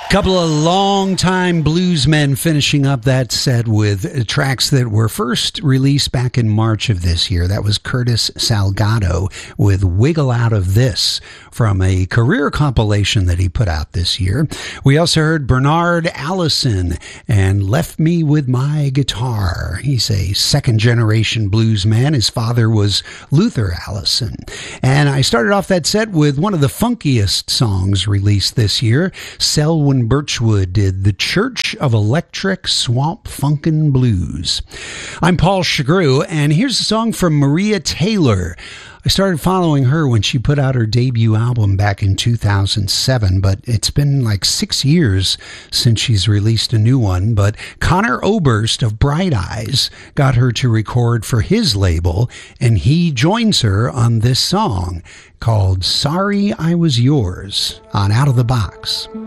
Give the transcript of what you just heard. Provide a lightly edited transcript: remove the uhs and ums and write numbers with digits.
Couple of long-time bluesmen finishing up that set with tracks that were first released back in March of this year. That was Curtis Salgado with Wiggle Out of This from a career compilation that he put out this year. We also heard Bernard Allison and Left Me With My Guitar. He's a second-generation bluesman. His father was Luther Allison. And I started off that set with one of the funkiest songs released this year. Selwyn Birchwood did The Church of Electric Swamp Funkin' Blues. I'm Paul Chagru, and here's a song from Maria Taylor. I started following her when she put out her debut album back in 2007, but it's been like 6 years since she's released a new one. But Connor Oberst of Bright Eyes got her to record for his label, and he joins her on this song called Sorry I Was Yours on Out of the Box.